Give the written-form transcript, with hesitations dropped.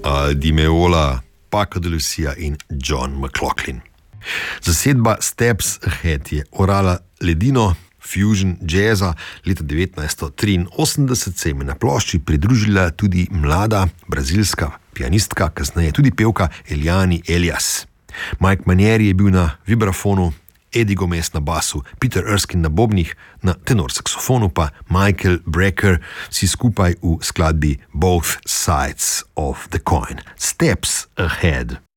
Di Meola, Paco de Lucia in John McLaughlin. Zasedba Steps Ahead je orala ledino fusion jazza. Leta 1983 se jim je na plošči pridružila tudi mlada brazilska pianistka, kasneje tudi pevka Eliane Elias. Mike Manieri je bil na vibrafonu, Eddie Gomez na basu, Peter Erskine na bobnih, na tenor saksofonu pa Michael Brecker, vsi skupaj v skladbi Both Sides of the Coin. Steps Ahead.